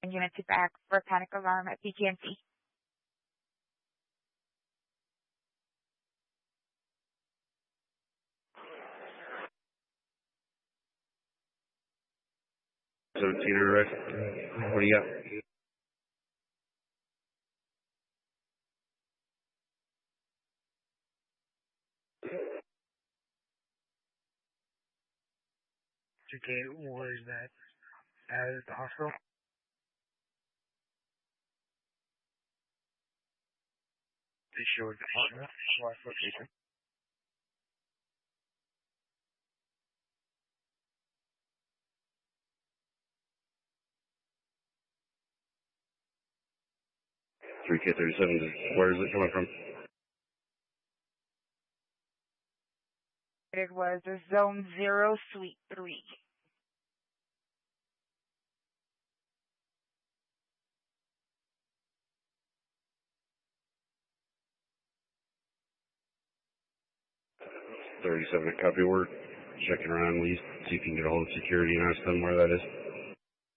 unit to back for panic alarm at PGMC. So, Rick, what do you got? Okay, was that at the hospital? They showed the partner, last location. Three K-37, where is it coming from? It was a Zone 0, Suite 3. .37 copy word. Checking around, please. See if you can get a hold of security and ask them where that is.